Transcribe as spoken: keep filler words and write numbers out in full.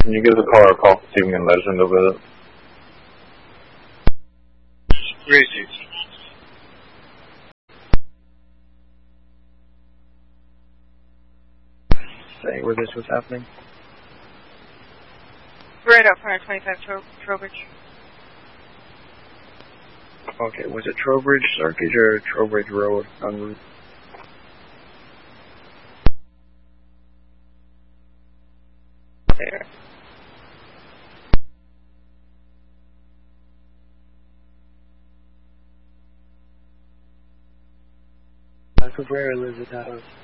Can you give the caller a call, see if we can let us in to visit? Gracie. Say where this was happening? Right up one twenty-five Tro- Trowbridge. Okay, was it Trowbridge Circuit or Trowbridge Road on route? There. Michael Brera lives at that house.